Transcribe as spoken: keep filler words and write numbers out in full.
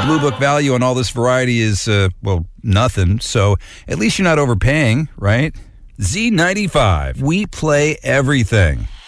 Blue Book value on all this variety is, uh, well, nothing. So at least you're not overpaying, right? Z ninety-five. We play everything.